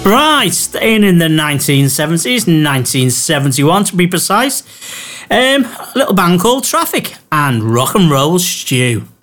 Right, staying in the 1970s, 1971 to be precise. A little band called Traffic and Rock and Roll Stew.